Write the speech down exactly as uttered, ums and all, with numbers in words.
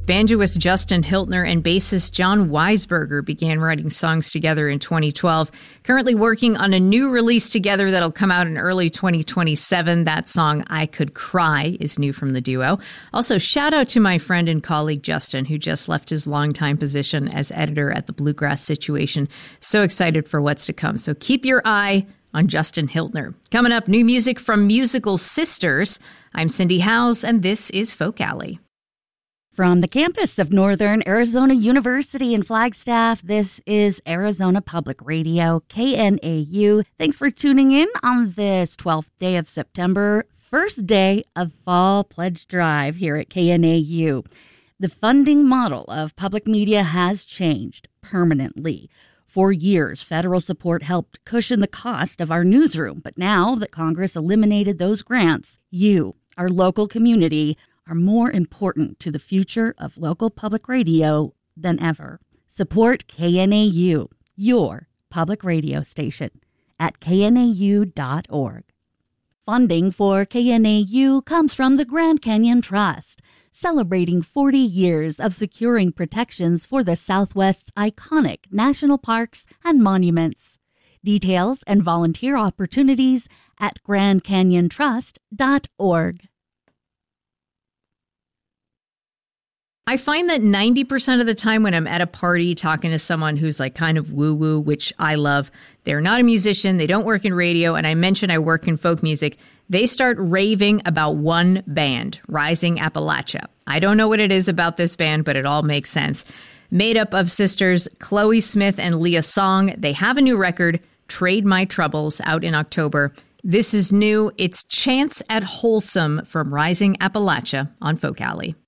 Banjoist Justin Hiltner and bassist John Weisberger began writing songs together in twenty twelve. Currently working on a new release together that'll come out in early twenty twenty-seven. That song, I Could Cry, is new from the duo. Also, shout out to my friend and colleague Justin, who just left his longtime position as editor at the Bluegrass Situation. So excited for what's to come. So keep your eye on Justin Hiltner. Coming up, new music from Musical Sisters. I'm Cindy Howes, and this is Folk Alley. From the campus of Northern Arizona University in Flagstaff, this is Arizona Public Radio, K N A U. Thanks for tuning in on this twelfth day of September, first day of Fall Pledge Drive here at K N A U. The funding model of public media has changed permanently. For years, federal support helped cushion the cost of our newsroom, but now that Congress eliminated those grants, you, our local community, are more important to the future of local public radio than ever. Support K N A U, your public radio station, at K N A U dot org. Funding for K N A U comes from the Grand Canyon Trust, celebrating forty years of securing protections for the Southwest's iconic national parks and monuments. Details and volunteer opportunities at grand canyon trust dot org. I find that ninety percent of the time when I'm at a party talking to someone who's like kind of woo-woo, which I love, they're not a musician, they don't work in radio, and I mention I work in folk music, they start raving about one band, Rising Appalachia. I don't know what it is about this band, but it all makes sense. Made up of sisters Chloe Smith and Leah Song, they have a new record, Trade My Troubles, out in October. This is new. It's Chance at Wholesome from Rising Appalachia on Folk Alley.